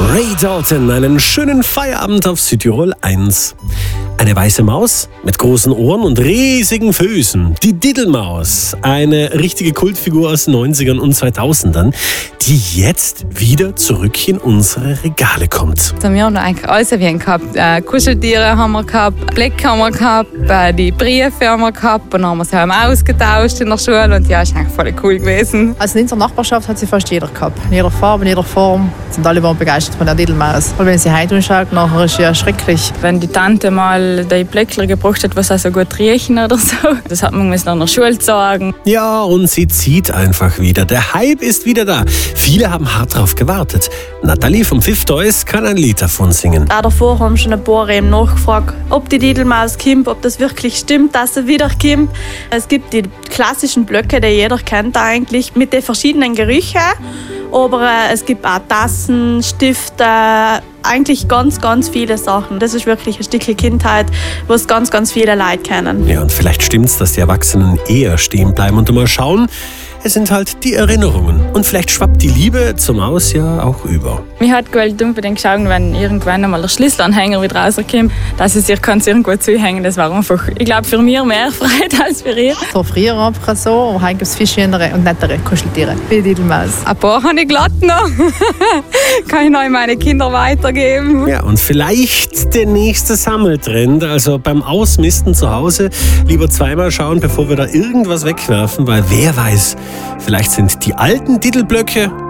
Ray Dalton, einen schönen Feierabend auf Südtirol 1. Eine weiße Maus mit großen Ohren und riesigen Füßen. Die Diddlemaus, eine richtige Kultfigur aus den 90ern und 2000ern, die jetzt wieder zurück in unsere Regale kommt. Wir haben eigentlich alles gehabt. Kuscheltiere haben wir gehabt, Blecke haben wir gehabt, die Briefe haben wir gehabt und dann haben wir sie ausgetauscht in der Schule und ja, ist eigentlich voll cool gewesen. Also in unserer Nachbarschaft hat sie fast jeder gehabt. In jeder Farbe, in jeder Form. Sind alle waren begeistert von der Diddlemaus. Und wenn sie heute anschaut, nachher ist es ja schrecklich. Wenn die Tante mal die Blöckler gebracht hat, was auch so gut riechen oder so, das hat man müssen an der Schule sagen. Ja, und sie zieht einfach wieder. Der Hype ist wieder da. Viele haben hart drauf gewartet. Nathalie vom Pfiff Toys kann ein Lied davon singen. Auch davor haben schon ein paar eben nachgefragt, ob die Diddlemaus kommt, ob das wirklich stimmt, dass sie wieder kommt. Es gibt die klassischen Blöcke, die jeder kennt eigentlich, mit den verschiedenen Gerüchen. Aber es gibt auch Tassen, Stifte, eigentlich ganz, ganz viele Sachen. Das ist wirklich ein Stückchen Kindheit, was ganz, ganz viele Leute kennen. Ja, und vielleicht stimmt's, dass die Erwachsenen eher stehen bleiben und mal schauen. Es sind halt die Erinnerungen. Und vielleicht schwappt die Liebe zur Maus ja auch über. Mich hat gewollt unbedingt schauen, wenn irgendwann einmal der Schlüsselanhänger wieder rauskommt, dass es sich irgendwo zuhängen. Das war einfach, ich glaube, für mich mehr Freude als für ihr. So früher einfach so, und heute gibt es viel schönere und nettere Kuscheltiere, wie die Diddlemaus. Ein paar habe ich glatt noch. Kann ich noch meine Kinder weitergeben. Ja, und vielleicht der nächste Sammeltrend. Also beim Ausmisten zu Hause lieber zweimal schauen, bevor wir da irgendwas wegwerfen, weil wer weiß, vielleicht sind die alten Diddlblöcke